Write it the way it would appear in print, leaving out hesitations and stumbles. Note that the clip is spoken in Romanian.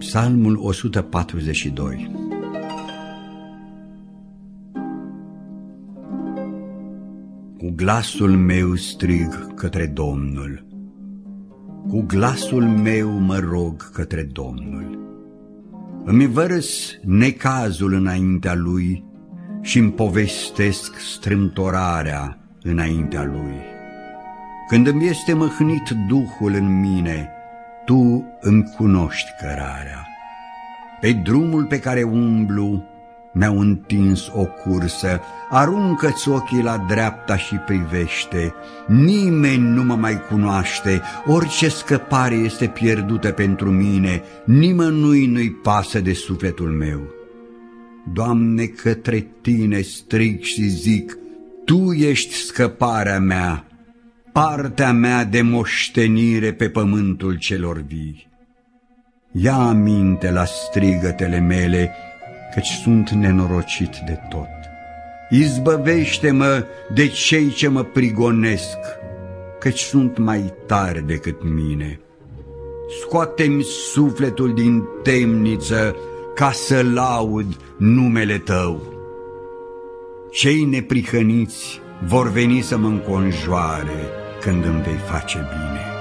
Psalmul 142. Cu glasul meu strig către Domnul, cu glasul meu mă rog către Domnul. Îmi vărs necazul înaintea Lui și-mi povestesc strâmtorarea înaintea Lui. Când îmi este măhnit Duhul în mine, Tu îmi cunoști cărarea. Pe drumul pe care umblu mi-au întins o cursă, aruncă-ți ochii la dreapta și privește, nimeni nu mă mai cunoaște, orice scăpare este pierdută pentru mine, nimănui nu-i pasă de sufletul meu. Doamne, către Tine strig și zic, Tu ești scăparea mea, partea mea de moștenire pe pământul celor vii. Ia aminte la strigătele mele, căci sunt nenorocit de tot. Izbăvește-mă de cei ce mă prigonesc, căci sunt mai tari decât mine. Scoate-mi sufletul din temniță ca să laud numele Tău. Cei neprihăniți vor veni să mă înconjoare când îmi vei face bine.